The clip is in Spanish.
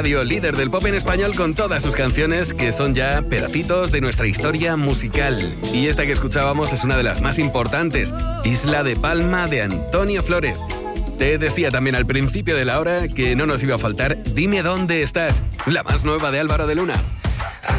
radio líder del pop en español con todas sus canciones que son ya pedacitos de nuestra historia musical. Y esta que escuchábamos es una de las más importantes, Isla de Palma de Antonio Flores. Te decía también al principio de la hora que no nos iba a faltar Dime dónde estás, la más nueva de Álvaro de Luna.